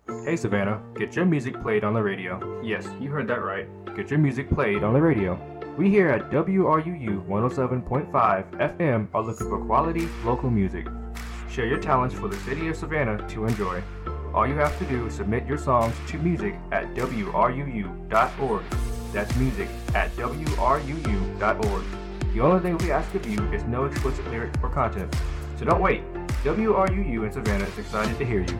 Hey Savannah, get your music played on the radio. Yes, you heard that right. Get your music played on the radio. We here at WRUU 107.5 FM are looking for quality local music. Share your talents for the city of Savannah to enjoy. All you have to do is submit your songs to music at WRUU.org. That's music at WRUU.org. The only thing we ask of you is no explicit lyrics or content. So don't wait. WRUU in Savannah is excited to hear you.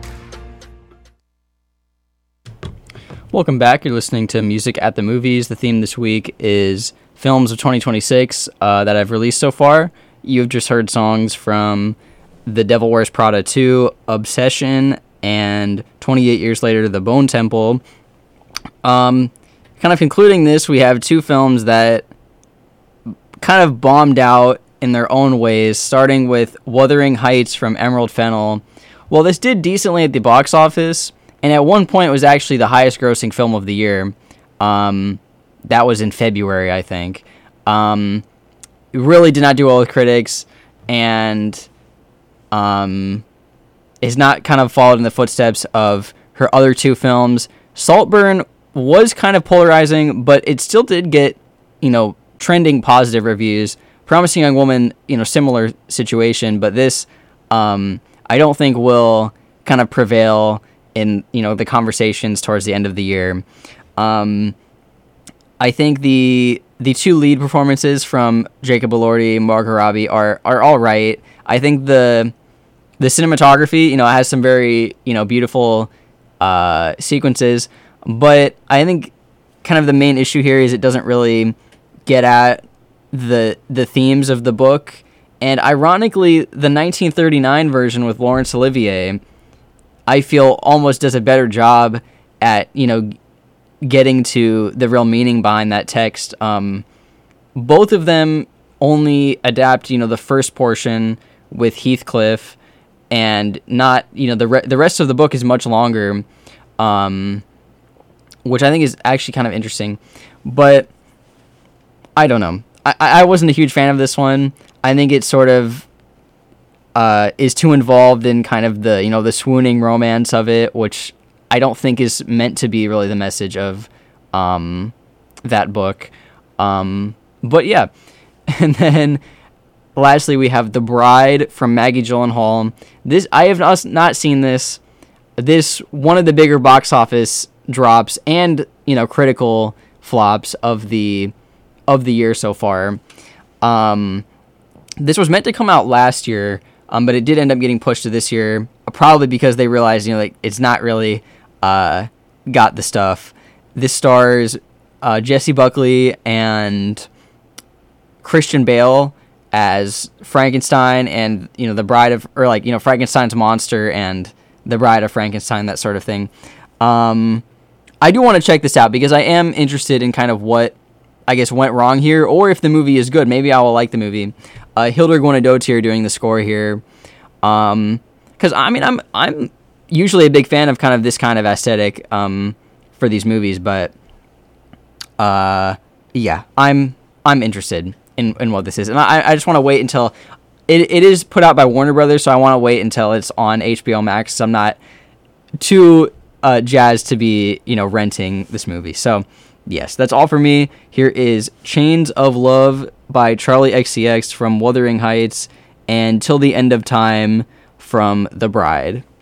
Welcome back. You're listening to Music at the Movies. The theme this week is films of 2026 that I've released so far. You've just heard songs from The Devil Wears Prada 2, Obsession, and 28 Years Later, The Bone Temple. Kind of concluding this, we have two films that kind of bombed out in their own ways, starting with Wuthering Heights from Emerald Fennell. Well, this did decently at the box office, and at one point it was actually the highest grossing film of the year. That was in February, I think. It really did not do well with critics, and is not kind of followed in the footsteps of her other two films. Saltburn was kind of polarizing, but it still did get, trending positive reviews. Promising Young Woman, similar situation, but this, I don't think will kind of prevail in, the conversations towards the end of the year. I think the two lead performances from Jacob Elordi and Margot Robbie are all right. I think the cinematography, has some very, beautiful sequences, but I think kind of the main issue here is it doesn't really get at the themes of the book. And ironically, the 1939 version with Laurence Olivier, I feel almost does a better job at, getting to the real meaning behind that text. Both of them only adapt, the first portion with Heathcliff, and not, the rest of the book is much longer, which I think is actually kind of interesting. But I don't know. I wasn't a huge fan of this one. I think it sort of is too involved in kind of the, the swooning romance of it, which I don't think is meant to be really the message of that book. But yeah. And then lastly, we have The Bride from Maggie Gyllenhaal. This, I have not seen this. This, one of the bigger box office drops and, critical flops of the year so far. This was meant to come out last year, but it did end up getting pushed to this year, probably because they realized, it's not really got the stuff. This stars Jessie Buckley and Christian Bale as Frankenstein and, the bride of, or Frankenstein's monster and the bride of Frankenstein, that sort of thing. I do want to check this out because I am interested in kind of what, I guess, went wrong here, or if the movie is good. Maybe I will like the movie. Hildur Guðnadóttir doing the score here. Because, I'm usually a big fan of kind of this kind of aesthetic for these movies, but yeah, I'm interested in what this is. And I just want to wait until... It is put out by Warner Brothers, so I want to wait until it's on HBO Max, so I'm not too jazzed to be, renting this movie. So, yes, that's all for me. Here is Chains of Love by Charlie XCX from Wuthering Heights, and Till the End of Time from The Bride.